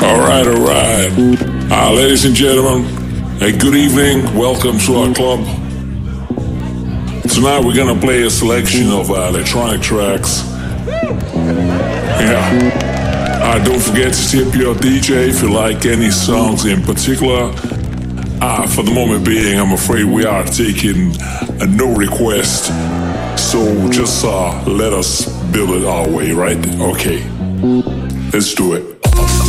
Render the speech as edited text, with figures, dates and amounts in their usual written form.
All right. Ladies and gentlemen, good evening. Welcome to our club. Tonight we're gonna play a selection of electronic tracks. Yeah. Don't forget to tip your DJ if you like any songs in particular. For the moment being, I'm afraid we are taking no request. So just let us build it our way, right? Okay. Let's do it.